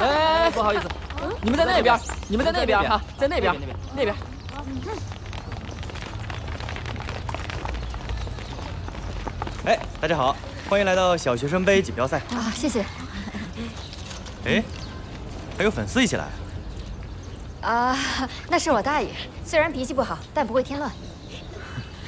哎，不好意思，你们在那边，你们在那边哈，在那边，那边。 哎，大家好，欢迎来到小学生杯锦标赛。 啊，谢谢。 哎，还有粉丝一起来。 啊，那是我大爷，虽然脾气不好，但不会添乱。